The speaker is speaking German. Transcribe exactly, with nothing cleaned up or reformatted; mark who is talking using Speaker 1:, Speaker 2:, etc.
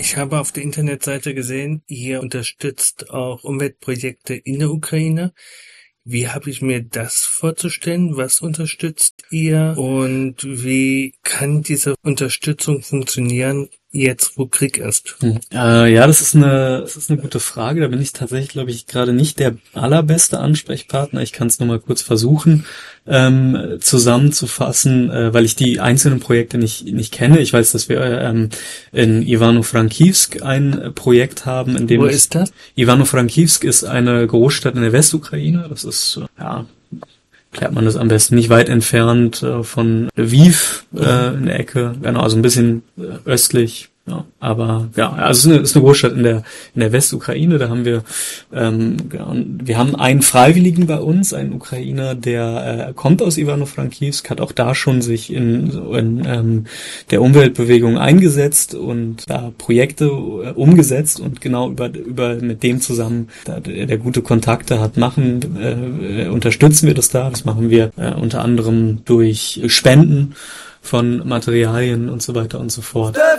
Speaker 1: Ich habe auf der Internetseite gesehen, ihr unterstützt auch Umweltprojekte in der Ukraine. Wie habe ich mir das vorzustellen? Was unterstützt ihr? Und wie kann diese Unterstützung funktionieren, jetzt wo Krieg ist?
Speaker 2: Hm. Äh, ja, das ist eine, das ist eine gute Frage. Da bin ich tatsächlich, glaube ich, gerade nicht der allerbeste Ansprechpartner. Ich kann es nur mal kurz versuchen ähm, zusammenzufassen, äh, weil ich die einzelnen Projekte nicht nicht kenne. Ich weiß, dass wir ähm, in Ivano-Frankivsk ein Projekt haben, in dem
Speaker 1: Wo ist das?
Speaker 2: Ivano-Frankivsk ist eine Großstadt in der Westukraine. Das ist, ja, klärt man das am besten, nicht weit entfernt äh, von Lviv äh, in der Ecke, genau, also ein bisschen äh, östlich. Ja, aber ja, also es ist eine, es ist eine Großstadt in der in der Westukraine. Da haben wir ähm, genau, wir haben einen Freiwilligen bei uns, einen Ukrainer, der äh, kommt aus Ivano-Frankivsk, hat auch da schon sich in, in ähm, der Umweltbewegung eingesetzt und da Projekte äh, umgesetzt und genau über über mit dem zusammen, da der, der gute Kontakte hat, machen äh, unterstützen wir das da. Das machen wir äh, unter anderem durch Spenden von Materialien und so weiter und so fort.